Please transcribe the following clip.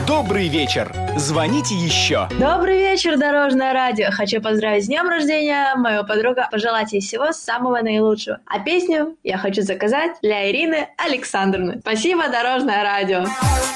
Добрый вечер. Звоните еще. Добрый вечер, Дорожное радио. Хочу поздравить с днем рождения мою подругу, пожелать ей всего самого наилучшего. А песню я хочу заказать для Ирины Александровны. Спасибо, Дорожное радио.